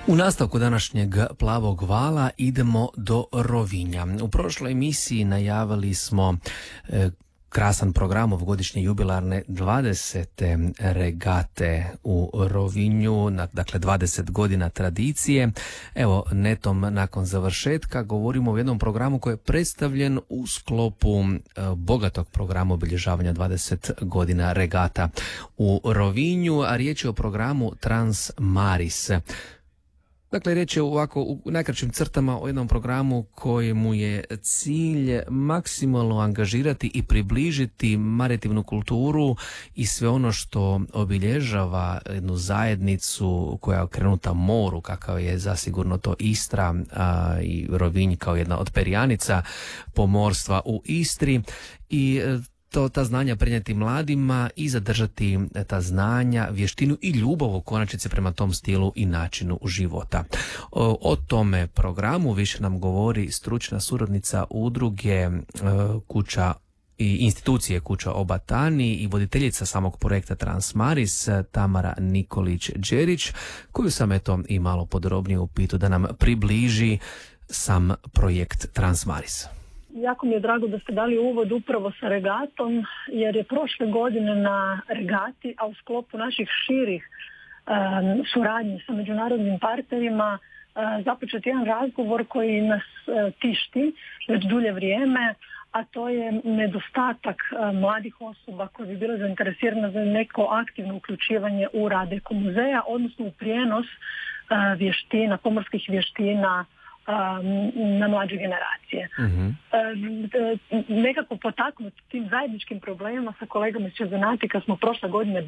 U nastavku današnjeg Plavog vala idemo do Rovinja. U prošloj emisiji najavili smo krasan program ovogodišnje jubilarne 20. regate u Rovinju, dakle 20 godina tradicije. Evo, netom nakon završetka govorimo o jednom programu koji je predstavljen u sklopu bogatog programa obilježavanja 20 godina regata u Rovinju, a riječ je o programu Transmaris. Dakle, riječ je ovako u najkraćim crtama o jednom programu kojemu je cilj maksimalno angažirati i približiti maritimnu kulturu i sve ono što obilježava jednu zajednicu koja je okrenuta moru, kakav je zasigurno to Istra i Rovinj kao jedna od perjanica pomorstva u Istri i ta znanja prenijeti mladima i zadržati ta znanja, vještinu i ljubav u konačnici prema tom stilu i načinu života. O tome programu više nam govori stručna suradnica udruge Kuća i institucije Kuća o Batani i voditeljica samog projekta Transmaris Tamara Nikolić-Đerić, koju sam eto i malo podrobnije upitao da nam približi sam projekt Transmaris. Jako mi je drago da ste dali uvod upravo sa regatom, jer je prošle godine na regati, a u sklopu naših širih suradnji sa međunarodnim partnerima započet jedan razgovor koji nas tišti već dulje vrijeme, a to je nedostatak mladih osoba koje bi bile zainteresirane za neko aktivno uključivanje u rad Eko-muzeja, odnosno u prijenos vještina, pomorskih vještina na mlađe generacije. Nekako potaknuti tim zajedničkim problemima sa kolegama iz Čezenatika smo prošle godine